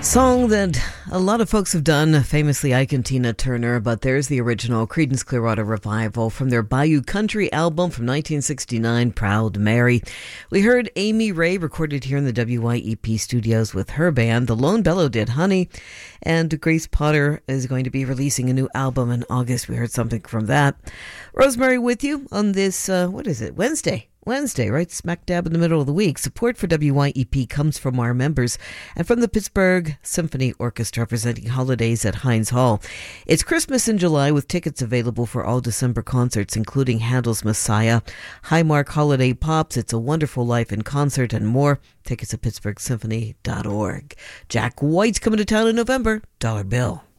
Song that a lot of folks have done, famously Ike and Tina Turner, but there's the original Creedence Clearwater Revival from their Bayou Country album from 1969, Proud Mary. We heard Amy Ray recorded here in the WYEP studios with her band. The Lone Bellow did Honey, and Grace Potter is going to be releasing a new album in August. We heard something from that. Rosemary with you on this, Wednesday, right smack dab in the middle of the week. Support for WYEP comes from our members and from the Pittsburgh Symphony Orchestra presenting holidays at Heinz Hall. It's Christmas in July with tickets available for all December concerts, including Handel's Messiah, Highmark Holiday Pops, It's a Wonderful Life in Concert, and more. Tickets at pittsburghsymphony.org. Jack White's coming to town in November. $1 bill.